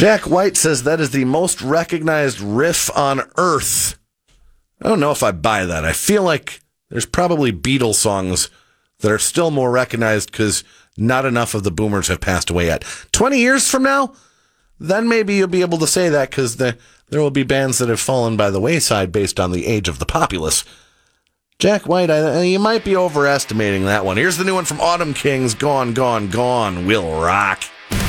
Jack White says that is the most recognized riff on Earth. I don't know if I buy that. I feel like there's probably Beatles songs that are still more recognized because not enough of the boomers have passed away yet. 20 years from now, then maybe you'll be able to say that because there will be bands that have fallen by the wayside based on the age of the populace. Jack White, you might be overestimating that one. Here's the new one from Autumn Kings, Gone, Gone, Gone, Will Rock.